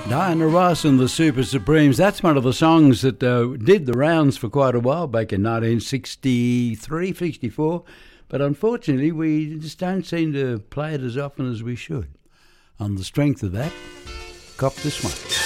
Diana Ross and the Super Supremes. That's one of the songs that did the rounds for quite a while back in 1963, 64. But unfortunately, we just don't seem to play it as often as we should. On the strength of that, cop this one.